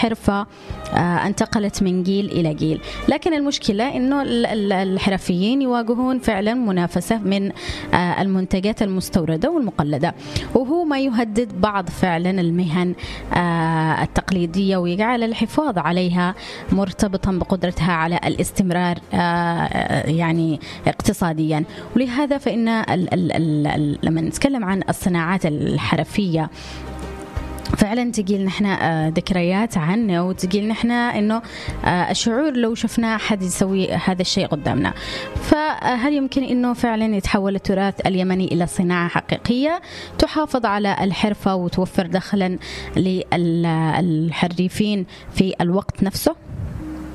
حرفة انتقلت من جيل إلى جيل. لكن المشكلة إنه الحرفيين يواجهون فعلا منافسة من المنتجات المستوردة والمقلدة، وهو ما يهدد بعض فعلا المهن التقليدية ويجعل الحفاظ عليها مرتبطا بقدرتها على الاستمرار يعني اقتصاديا. ولهذا فإن لما نتكلم عن الصناعات الحرفية فعلا تجيل نحنا ذكريات عنه، وتجيل نحنا إنه الشعور لو شفنا أحد يسوي هذا الشيء قدامنا. فهل يمكن إنه فعلا يتحول التراث اليمني إلى صناعة حقيقية تحافظ على الحرفة وتوفر دخلا للحريفين في الوقت نفسه؟